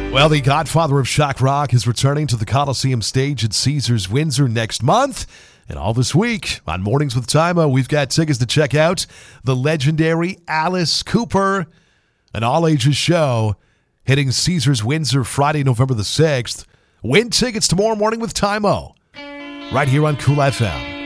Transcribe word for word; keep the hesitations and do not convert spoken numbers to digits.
Well, the godfather of shock rock is returning to the Coliseum stage at Caesars Windsor next month. And all this week on Mornings with Tymo, we've got tickets to check out the legendary Alice Cooper, an all-ages show hitting Caesars Windsor Friday, November the sixth. Win tickets tomorrow morning with Tymo, right here on Cool F M.